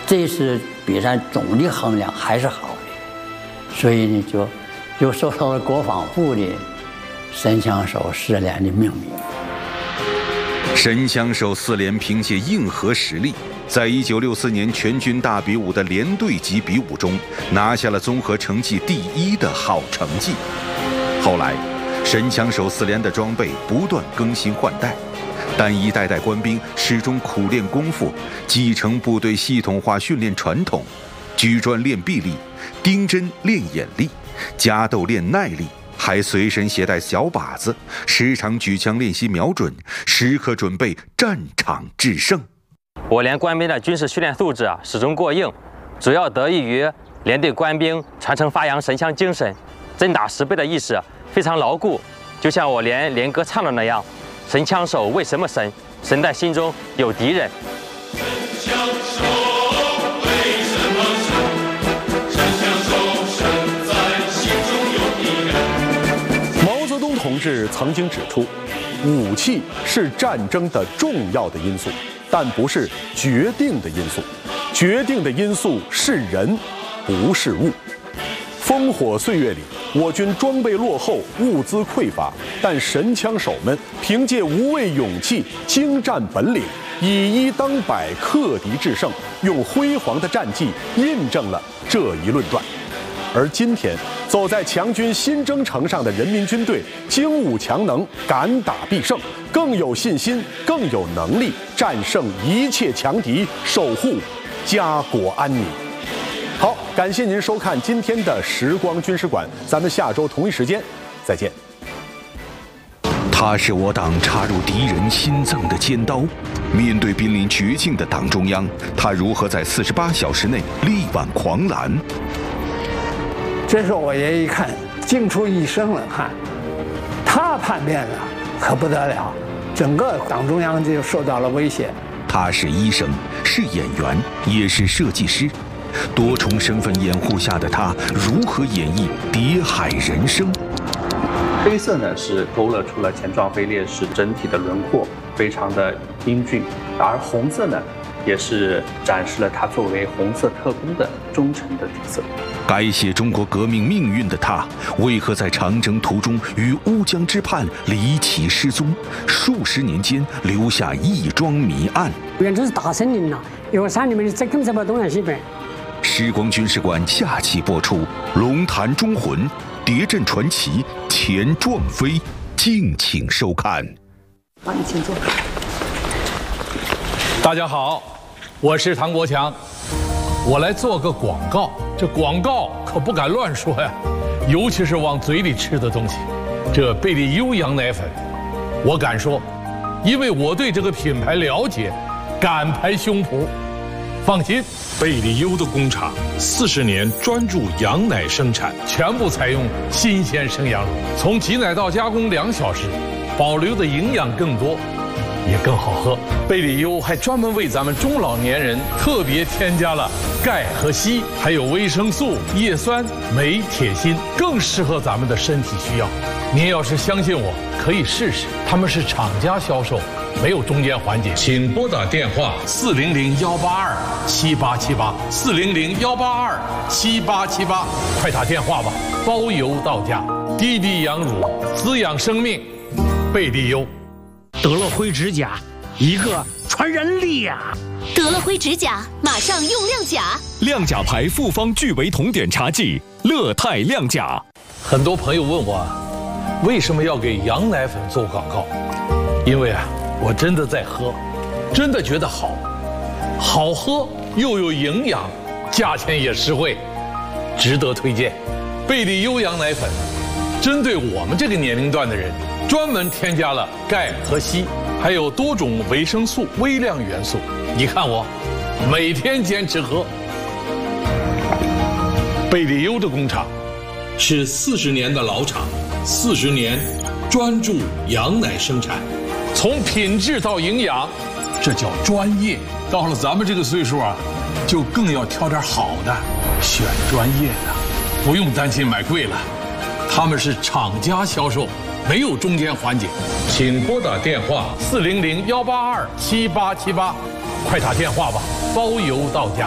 这次比赛总的衡量还是好的，所以呢就受到了国防部的神枪手4连的命名。 神枪手4连凭借硬核实力，在1964年全军大比武的连队级比武中，拿下了综合成绩第1的好成绩。后来，神枪手4连的装备不断更新换代，但一代代官兵始终苦练功夫，继承部队系统化训练传统，举砖练臂力，钉针练眼力，夹斗练耐力。还随身携带小靶子，时常举枪练习瞄准，时刻准备战场制胜。 我连官兵的军事训练素质始终过硬，主要得益于连队官兵传承发扬神枪精神，真打实备的意识非常牢固。就像我连歌唱的那样，神枪手为什么神？神在心中有敌人。 神枪手为什么神？神枪手神在心中有敌人。 毛泽东同志曾经指出，武器是战争的重要的因素，但不是决定的因素。决定的因素是人，不是物。烽火岁月里，我军装备落后，物资匮乏，但神枪手们凭借无畏勇气、精湛本领，以1当100，克敌制胜，用辉煌的战绩印证了这一论断。而今天，走在强军新征程上的人民军队，精武强能，敢打必胜，更有信心，更有能力战胜一切强敌，守护家国安宁。好，感谢您收看今天的时光军事馆，咱们下周同一时间再见。 他是我党插入敌人心脏的尖刀，面对濒临绝境的党中央，他如何在48小时内力挽狂澜？ 这时候我爷一看，惊出一身冷汗，他叛变了，可不得了，整个党中央就受到了威胁。 他是医生，是演员，也是设计师，多重身份掩护下的他，如何演绎谍海人生？ 黑色呢是勾勒出了前壮飞烈士整体的轮廓，非常的英俊，而红色呢也是展示了他作为红色特工的忠诚的底色。 改写中国革命命运的他，为何在长征途中与乌江之畔离奇失踪？数十年间留下一桩谜案。 原来是大森林了，因为山里面这根本不东南西北。 时光军事馆下期播出《龙潭忠魂》谍阵传奇钱壮飞，敬请收看。 好，你请坐。 大家好，我是唐国强，我来做个广告。这广告可不敢乱说呀，尤其是往嘴里吃的东西。这贝利优羊奶粉，我敢说，因为我对这个品牌了解，敢拍胸脯。放心，贝利优的工厂40年专注羊奶生产，全部采用新鲜生羊乳，从挤奶到加工2小时，保留的营养更多，也更好喝。贝利优还专门为咱们中老年人特别添加了钙和硒，还有维生素、叶酸、镁、铁、锌，更适合咱们的身体需要。您要是相信我，可以试试。他们是厂家销售，没有中间环节。请拨打电话400-182-7878，400-182-7878，快打电话吧，包邮到家。滴滴羊乳滋养生命，贝利优。 得了灰指甲，一个传人力呀！ 得了灰指甲，马上用亮甲。 亮甲牌复方聚维酮碘茶剂，乐泰亮甲。 很多朋友问我，为什么要给羊奶粉做广告？因为我真的在喝，真的觉得好喝又有营养，价钱也实惠，值得推荐。贝利优羊奶粉，针对我们这个年龄段的人，专门添加了钙和硒，还有多种维生素、微量元素。你看我，每天坚持喝。贝利优的工厂是40年的老厂，40年专注羊奶生产，从品质到营养，这叫专业。到了咱们这个岁数就更要挑点好的，选专业的，不用担心买贵了。他们是厂家销售，没有中间环节。请拨打电话400-182-7878，快打电话吧，包邮到家。